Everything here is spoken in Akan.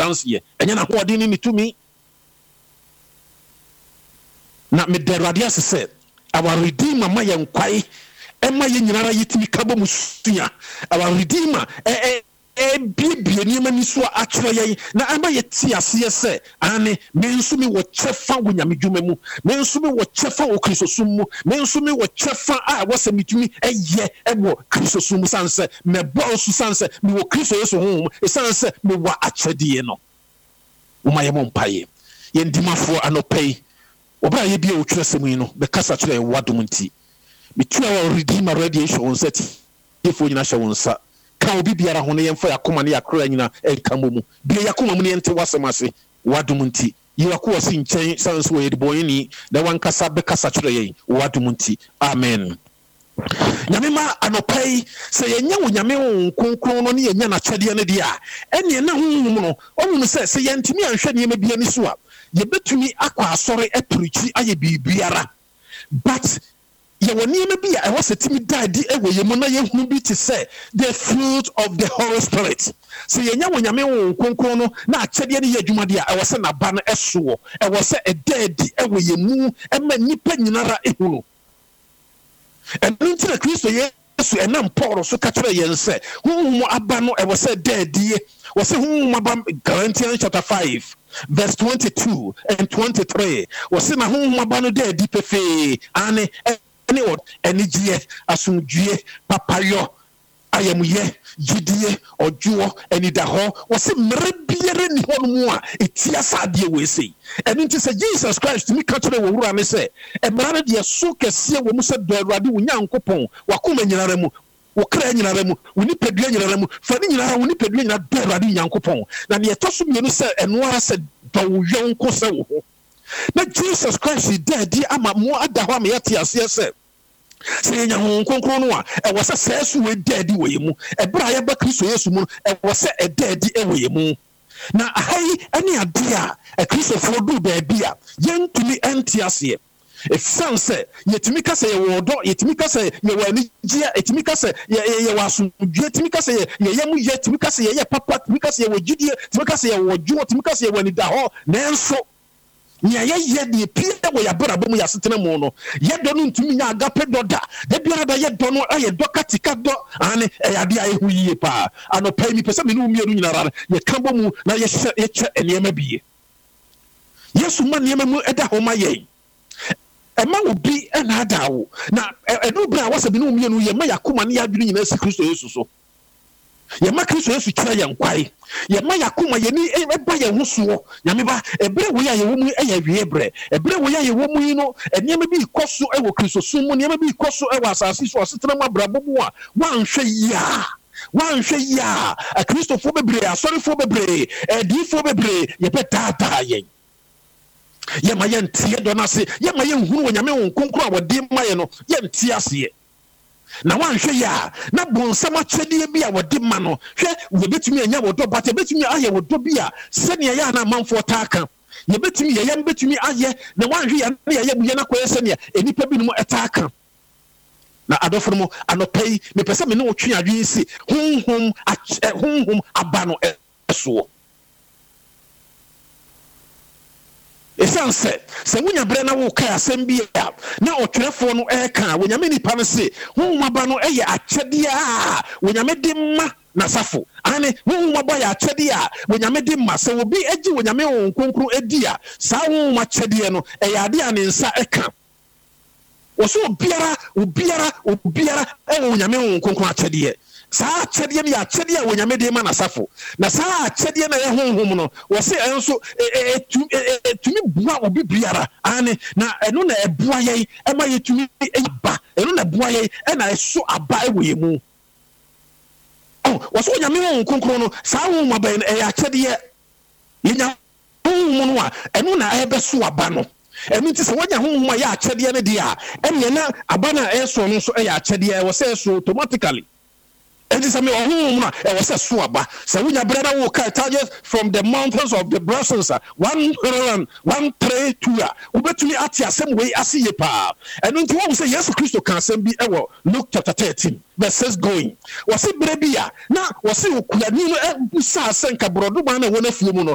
dance ye enya na ho ni tumi na me derade asese our redeemer ma ye nkwai ema ye nyinara yitimi kabo musuya our redeemer bibie ni mani so akere ye na ema ye ti ase se ane me nso mi wo chefa wo nyamedwuma mu me nso mi wo chefa wo kristosum mu me nso mi wo chefa a wo se mitumi eye ebo kristosum sanse me bo nso sanse mi wo kristo yeso ho sanse mi wa akyedie no wo ma ye mo mpaye ye ndimafo anopai obra ye bia wo twerɛsɛm yi no be kasa kyerɛ wadom nti bitua wa redeemer radiation on set ifo nyina hyɛ wonsa ka obi biara ho ne yɛmfa yakoma ne yakra nyina kamo mu bia yakoma mu ne yɛnte wasɛm ase wadom nti yiwako wasi nkyɛn sanso wɔ yɛdebɔyɛni na wankasa be kasa kyerɛ yɛn wadom nti amen nyame ma anopai sɛ yɛnya wo nyame wo konkron no ne yɛnya na kyɛdeɛ ne dia ɛne na honhom no ɔmu sɛ sɛ yɛntimi anhwɛ nneɛma bia ni so a yɛbɛtumi akɔ asɔre apirichi ayɛ biribiara but yɛwɔ nneɛma bi a ɛwɔ sɛ timi daadi ɛwɔ yɛ mu na yɛhunu bi te sɛ the fruit of the Holy Spirit sɛ yɛnya wo nyame wo konkron no na akyɛdeɛ ne yɛ adwumade a ɛwɔ sɛ naba no ɛsoɔ ɛwɔ sɛ ɛdaadi ɛwɔ yɛ mu ɛma nnipa nyinara ehunu ɛno nti na Kristo Yesu ɛnam Paul so ka kyerɛ yɛn sɛ honhom aba no ɛwɔ sɛ daadie wɔ sɛ honhom aba Galatians chapter 5 verse 22 and 23 wɔ sɛ na honhom aba no daadi pefee ane enigye asomdwie papayo ayamye gidie ojuo enidaho wose mere biere ni ho mu a etia saade we sei enu nti se Jesus Christ mi ka kire wo wura ne se emara de so kese wo mu se do awurade wo nyankopon wakoma nyinara mu wo kra nyinara mu wo ni pedua nyinara mu fa ni nyinara wo ni pedua nyinara do awurade nyankopon na ne etoso mienu se eno ara se do wo yonko se wo ho na Jesus Christ daddy ama mo adaho am yete ase se se nya ho konkron no a e wo se sesu we daddy we mu e bra ya ba Kristo Yesu mu e wo se e daddy e we mu na ahai ane ade a Kristo fo do ba bia yentumi enti ase if sanse yetimi kase ye wodo yetimi kase ye wani gia yetimi kase ye wasu yetimi kase ye yemu yetimi kase ye papa yetimi kase ye wogidie yetimi kase ye wojo yetimi kase ye wani da ho nanso nya ye de pie wo ya brabo mu ya setena mu no ye do no ntumi nya agape doda de biara da ye do no aye do katika do ane e ade aye hu yie pa anopai mi pese me no mienu nyinara ye kambo mu na ye che enema biye Yesu ma enema mu eda ho ma ye ema obi na adawo na edo bra wase bi no mienu ye ma yakoma ne yadwene nyina si Kristo Yesu so ye ma Kristo Yesu kira ye nkwai ye ma yakoma ye ni eba ye huso nyame ba ebre wo ya ye wo mu eya wie bre ebre wo ya ye wo mu yi no enema bi ikoso e wo Kristo so mu enema bi ikoso e wo asase so asetena mabrabo mu a wanhwe ya a Kristo fo bebre asori fo bebre edi fo bebre ye petata ye ye ma ye ntie do na se ye ma ye nhunu nyame won konkro a wode ma ye no ye ntie ase na wanhwe ya na bonsam akyede bi a wode ma no hwe we betumi anya wodo bata betumi aye wodo bi a se ne ya na manfo taaka ye betumi ye betumi aye na wanhwe ya na ye buye na koye se ne enipa bi no etaaka na adofo mo anopai me pese me no twe adwen si honhom aba no eso esanse se wunya bre na wo kai asem bi a na otwerefo no eka wonyame nipa no se honhom aba no eye akyede a wonyame de ma na safo ane honhom aba ya akyede a wonyame de ma se obi agi wonyame won konkro edi a sa honhom akyede no eye ade a ne nsa eka woso obiara wonyame won konkro akyede saa akyede ne akyede a wonyame de ma na safo na saa akyede na ye honhom no wo se enso tumi bua obi biara ane na eno na ebua ye ema ye tumi eba eno na bua ye na eso aba ewe mu wo se wonyame won konkro no saa honhom aba ye akyede ye nya honhom no a eno na ebeso aba no enu nti se wonya honhom a ye akyede ne dia ene na aba na eso no so ye akyede wo se so automatically and this me honhom na e was so aba se wonya brother wo ka target from the mountains of the blessings 132 ubetumi ati asem we asiye pa enu nti wo say Jesus Christ kan asem bi e wo Luke chapter 13 verses going was it brebia na was it okula ni no busa asenka brodo ba na wona fie mu no